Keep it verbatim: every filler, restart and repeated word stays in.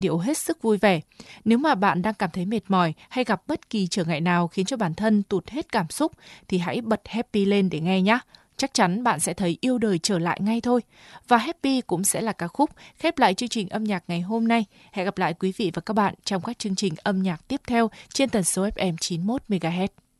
điệu hết sức vui vẻ. Nếu mà bạn đang cảm thấy mệt mỏi hay gặp bất kỳ trở ngại nào khiến cho bản thân tụt hết cảm xúc thì hãy bật Happy lên để nghe nhé. Chắc chắn bạn sẽ thấy yêu đời trở lại ngay thôi. Và Happy cũng sẽ là ca khúc khép lại chương trình âm nhạc ngày hôm nay. Hẹn gặp lại quý vị và các bạn trong các chương trình âm nhạc tiếp theo trên tần số ép em chín mươi mốt mê ga héc.